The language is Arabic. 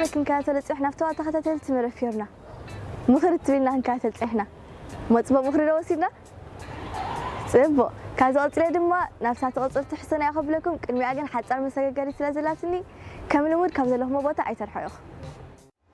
كنكاتل صحنا فتوى تختتل تمرفيرنا مخرت بينا كنكاتل صحنا مصبو مخرج وسيدنا صبو كذا قلت لي دما نفسات قلت تحسن يا خبلكم كلمي أجن حتى مسجل سلازلاتني كم نمود كم زلهم بوتا أي ترحيخ